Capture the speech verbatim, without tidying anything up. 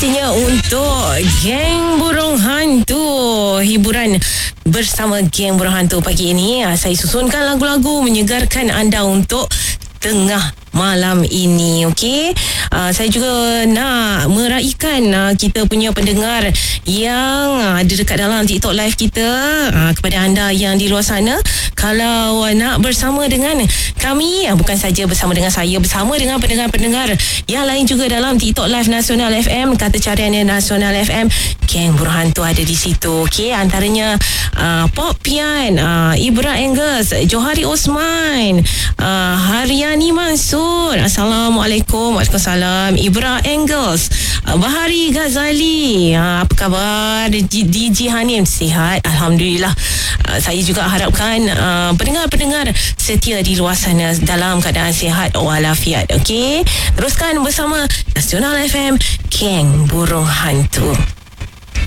Waktunya untuk Geng Burung Hantu. Hiburan bersama Geng Burung Hantu pagi ini. Saya susunkan lagu-lagu menyegarkan anda untuk tengah malam ini. Okey, uh, saya juga nak meraihkan uh, kita punya pendengar yang uh, ada dekat dalam TikTok live kita. Uh, kepada anda yang di luar sana, kalau uh, nak bersama dengan kami, uh, bukan saja bersama dengan saya, bersama dengan pendengar-pendengar yang lain juga dalam TikTok live Nasional F M, kata cariannya Nasional F M, Geng Burung Hantu ada di situ. Okey, antaranya uh, Pop Pian, uh, Ibra Angus, Johari Osman, uh, Haryani Mansur, Assalamualaikum. Waalaikumsalam. Ibra Angles, Bahari Ghazali, ha, apa khabar D J Hanim? Sihat, Alhamdulillah. uh, Saya juga harapkan uh, pendengar-pendengar setia di luar sana dalam keadaan sihat walafiat. Okey, teruskan bersama Nasional F M, Geng Burung Hantu.